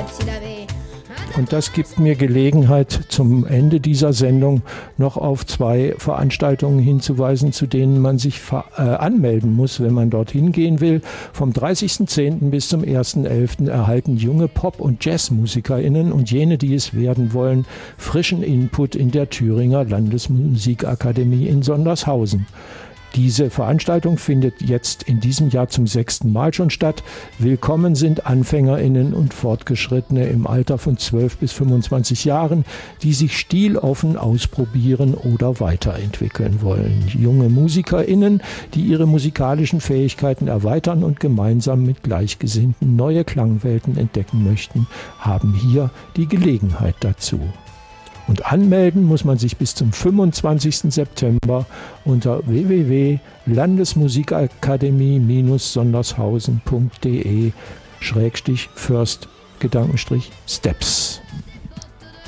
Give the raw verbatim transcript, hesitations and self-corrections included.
Und das gibt mir Gelegenheit, zum Ende dieser Sendung noch auf zwei Veranstaltungen hinzuweisen, zu denen man sich äh, anmelden muss, wenn man dorthin gehen will. Vom dreißigsten zehnten bis zum ersten elften erhalten junge Pop- und JazzmusikerInnen und jene, die es werden wollen, frischen Input in der Thüringer Landesmusikakademie in Sondershausen. Diese Veranstaltung findet jetzt in diesem Jahr zum sechsten Mal schon statt. Willkommen sind AnfängerInnen und Fortgeschrittene im Alter von zwölf bis fünfundzwanzig Jahren, die sich stiloffen ausprobieren oder weiterentwickeln wollen. Junge MusikerInnen, die ihre musikalischen Fähigkeiten erweitern und gemeinsam mit Gleichgesinnten neue Klangwelten entdecken möchten, haben hier die Gelegenheit dazu. Und anmelden muss man sich bis zum fünfundzwanzigsten September unter w w w punkt landesmusikakademie Bindestrich sondershausen punkt de Schrägstrich First Gedankenstrich Steps.